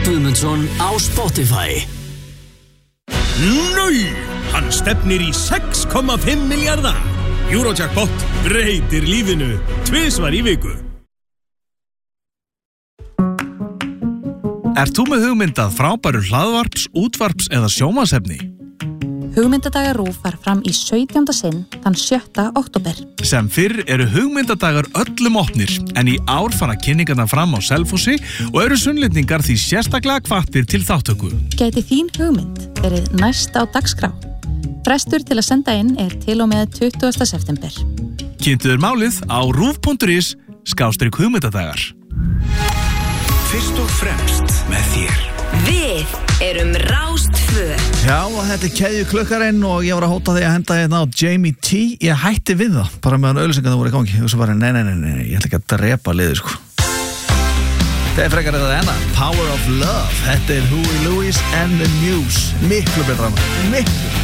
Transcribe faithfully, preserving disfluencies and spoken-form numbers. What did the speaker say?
Guðmundsson á Spotify. Nú, hann stefnir í sex komma fimm milljarða. Eurojackpot breytir lífinu tvisvar í viku. Ert þú með hugmyndað frábæru hlaðvarps, útvarps eða sjónvarpsefni? Hugmyndadagar RÚV var fram í sautjánda sinn þann sjötta október. Sem fyrr eru hugmyndadagar öllum opnir, en í ár fara kynningarna fram á Selfossi og eru sunnlendingar því sérstaklega hvattir til þáttöku. Gæti þín hugmynd verið næst á dagskrá? Frestur til að senda inn er til og með tuttugasta september. Kynntuður málið á rúv punktur is skástrík hugmyndadagar. Fyrst og fremst með þér. Við erum Rás tvö. Já, og þetta er keðju klukkarinn og ég var að hóta því að henda hérna á Jamie T. Ég hætti við það, bara meðan auðlýsingarnar voru í gangi. Og svo bara, nei, nei, nei, nei, ég ætla ekki að drepa liðið, sko. Það er frekar þetta enna, Power of Love. Þetta er Huey Lewis and the News. Miklu betra, miklu.